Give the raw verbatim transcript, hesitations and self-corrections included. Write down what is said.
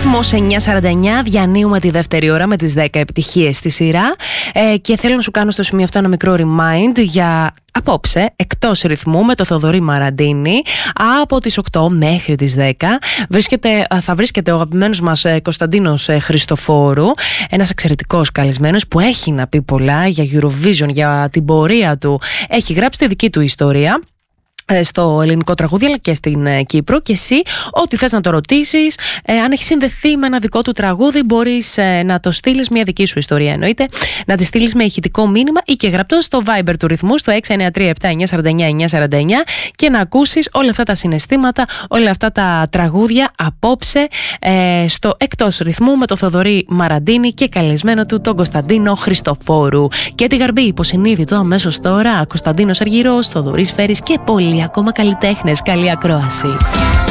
Ρυθμός εννιά σαράντα εννιά, διανύουμε τη δεύτερη ώρα με τις δέκα επιτυχίες στη σειρά ε, και θέλω να σου κάνω στο σημείο αυτό ένα μικρό remind για απόψε, εκτός ρυθμού με το Θοδωρή Μαραντίνη από τις οκτώ μέχρι τις δέκα. Βρίσκεται, θα βρίσκεται ο αγαπημένος μας Κωνσταντίνος Χριστοφόρου, ένας εξαιρετικός καλεσμένος που έχει να πει πολλά για Eurovision, για την πορεία του. Έχει γράψει τη δική του ιστορία στο ελληνικό τραγούδι αλλά και στην Κύπρο, και εσύ ό,τι θες να το ρωτήσεις, ε, αν έχει συνδεθεί με ένα δικό του τραγούδι, μπορείς ε, να το στείλεις, μια δική σου ιστορία εννοείται, να τη στείλεις με ηχητικό μήνυμα ή και γραπτό στο Viber του ρυθμού στο έξι εννιά τρία επτά εννιά σαράντα εννιά εννιά σαράντα εννιά και να ακούσεις όλα αυτά τα συναισθήματα, όλα αυτά τα τραγούδια απόψε ε, στο εκτός ρυθμού με το Θοδωρή Μαραντίνη και καλεσμένο του τον Κωνσταντίνο Χριστοφόρου. Και τη γαρμπή υποσυνείδητο αμέσως τώρα, Κωνσταντίνος Αργυρός, Θοδωρής Φέρης και πολλοί ακόμα καλλιτέχνες. Καλή ακρόαση.